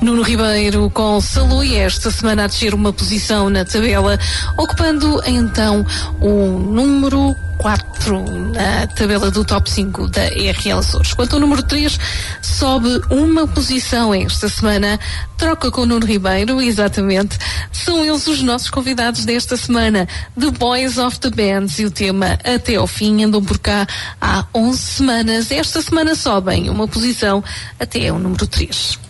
Nuno Ribeiro com Salui, esta semana a descer uma posição na tabela, ocupando então o número 4 na tabela do top 5 da RL Açores. Quanto ao número 3, sobe uma posição esta semana, troca com o Nuno Ribeiro, exatamente. São eles os nossos convidados desta semana, The Boys of the Bands, e o tema Até ao Fim. Andam por cá há 11 semanas. Esta semana sobem uma posição até o número 3.